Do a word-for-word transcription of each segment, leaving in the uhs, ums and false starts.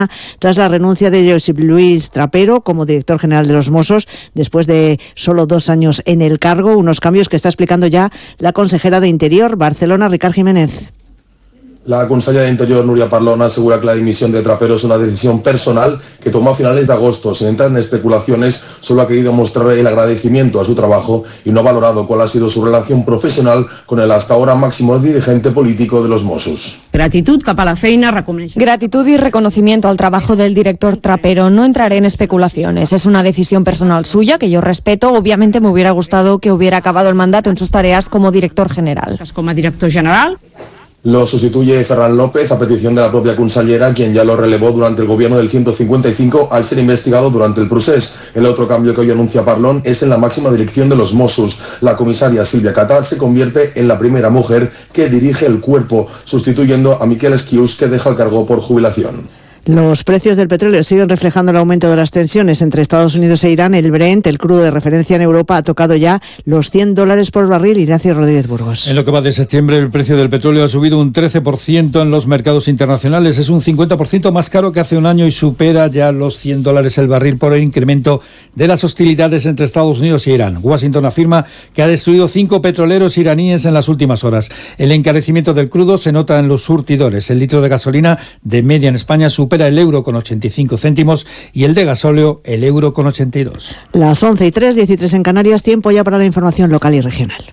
tras la renuncia de Josep Luis Trapero como director general de los Mossos, después de solo dos años en el cargo, unos cambios que está explicando ya la consejera de Interior, Barcelona, Ricard Jiménez. La consellera de Interior, Núria Parlon, asegura que la dimisión de Trapero es una decisión personal que tomó a finales de agosto. Sin entrar en especulaciones, solo ha querido mostrar el agradecimiento a su trabajo y no ha valorado cuál ha sido su relación profesional con el hasta ahora máximo dirigente político de los Mossos. Gratitud cap a la feina, reconeixement. Gratitud y reconocimiento al trabajo del director Trapero. No entraré en especulaciones. Es una decisión personal suya que yo respeto. Obviamente me hubiera gustado que hubiera acabado el mandato en sus tareas como director general. Como director general. Lo sustituye Ferran López a petición de la propia consellera, quien ya lo relevó durante el gobierno del ciento cincuenta y cinco al ser investigado durante el procés. El otro cambio que hoy anuncia Parlon es en la máxima dirección de los Mossos. La comisaria Sílvia Catà se convierte en la primera mujer que dirige el cuerpo, sustituyendo a Miquel Esquius, que deja el cargo por jubilación. Los precios del petróleo siguen reflejando el aumento de las tensiones entre Estados Unidos e Irán. El Brent, el crudo de referencia en Europa, ha tocado ya los cien dólares por barril. Ignacio Rodríguez Burgos. En lo que va de septiembre, el precio del petróleo ha subido un trece por ciento en los mercados internacionales. Es un cincuenta por ciento más caro que hace un año y supera ya los cien dólares el barril por el incremento de las hostilidades entre Estados Unidos e Irán. Washington afirma que ha destruido cinco petroleros iraníes en las últimas horas. El encarecimiento del crudo se nota en los surtidores. El litro de gasolina de media en España supera el euro con ochenta y cinco céntimos y el de gasóleo el euro con ochenta y dos. Las once y tres, diecitrés en Canarias, tiempo ya para la información local y regional.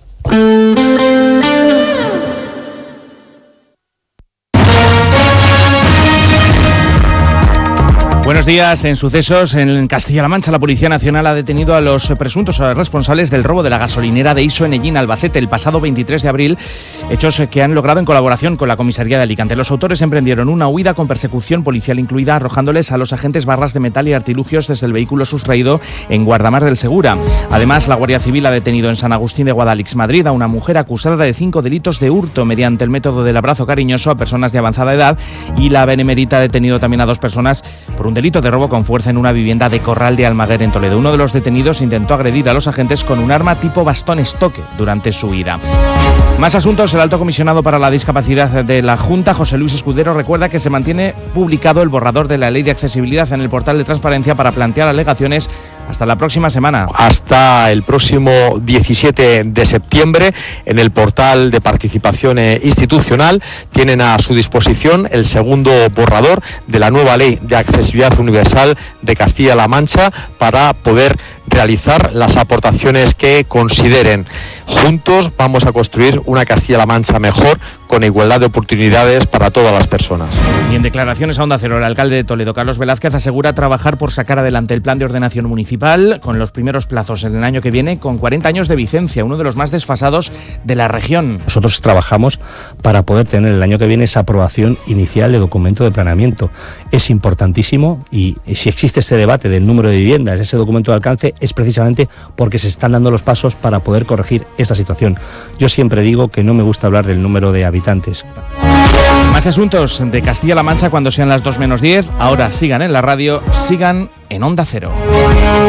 Buenos días. En sucesos, en Castilla-La Mancha, la Policía Nacional ha detenido a los presuntos responsables del robo de la gasolinera de Iso en Ellín, Albacete, el pasado veintitrés de abril, hechos que han logrado en colaboración con la comisaría de Alicante. Los autores emprendieron una huida con persecución policial incluida, arrojándoles a los agentes barras de metal y artilugios desde el vehículo sustraído en Guardamar del Segura. Además, la Guardia Civil ha detenido en San Agustín de Guadalix, Madrid, a una mujer acusada de cinco delitos de hurto mediante el método del abrazo cariñoso a personas de avanzada edad, y la Benemérita ha detenido también a dos personas por un delito de robo con fuerza en una vivienda de Corral de Almaguer, en Toledo. Uno de los detenidos intentó agredir a los agentes con un arma tipo bastón estoque durante su huida. Más asuntos. El alto comisionado para la discapacidad de la Junta, José Luis Escudero, recuerda que se mantiene publicado el borrador de la Ley de Accesibilidad en el portal de transparencia para plantear alegaciones hasta la próxima semana. Hasta el próximo diecisiete de septiembre, en el portal de participación institucional, tienen a su disposición el segundo borrador de la nueva Ley de Accesibilidad Universal de Castilla-La Mancha para poder realizar las aportaciones que consideren. Juntos vamos a construir una Castilla-La Mancha mejor, con igualdad de oportunidades para todas las personas. Y en declaraciones a Onda Cero, el alcalde de Toledo, Carlos Velázquez, asegura trabajar por sacar adelante el plan de ordenación municipal con los primeros plazos en el año que viene, con cuarenta años de vigencia, uno de los más desfasados de la región. Nosotros trabajamos para poder tener el año que viene esa aprobación inicial de documento de planeamiento. Es importantísimo, y si existe este debate del número de viviendas, ese documento de alcance, es precisamente porque se están dando los pasos para poder corregir esta situación. Yo siempre digo que no me gusta hablar del número de habitantes. Más asuntos de Castilla-La Mancha cuando sean las dos menos diez. Ahora sigan en la radio, sigan en Onda Cero.